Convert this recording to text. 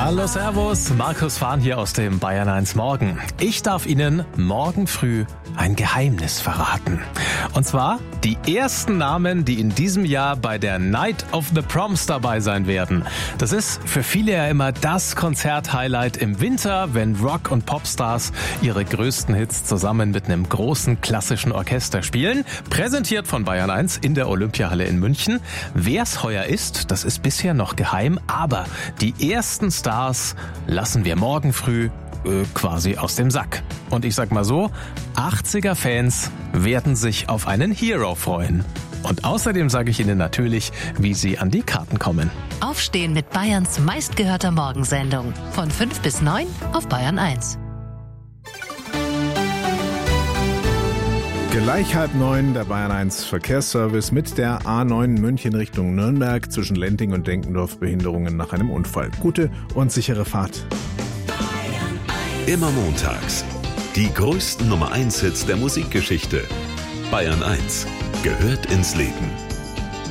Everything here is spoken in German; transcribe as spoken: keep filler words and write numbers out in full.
Hallo, servus, Markus Fahn hier aus dem Bayern eins Morgen. Ich darf Ihnen morgen früh ein Geheimnis verraten. Und zwar die ersten Namen, die in diesem Jahr bei der Night of the Proms dabei sein werden. Das ist für viele ja immer das Konzerthighlight im Winter, wenn Rock- und Popstars ihre größten Hits zusammen mit einem großen klassischen Orchester spielen. Präsentiert von Bayern eins in der Olympiahalle in München. Wer's heuer ist, das ist bisher noch geheim, aber die ersten Stars lassen wir morgen früh äh, quasi aus dem Sack. Und ich sag mal so, achtziger-Fans werden sich auf einen Hero freuen. Und außerdem sage ich Ihnen natürlich, wie Sie an die Karten kommen. Aufstehen mit Bayerns meistgehörter Morgensendung. Von fünf bis neun auf Bayern eins. Gleich halb neun, der Bayern eins Verkehrsservice mit der A neun München Richtung Nürnberg zwischen Lenting und Denkendorf. Behinderungen nach einem Unfall. Gute und sichere Fahrt. Immer montags. Die größten Nummer eins Hits der Musikgeschichte. Bayern eins gehört ins Leben.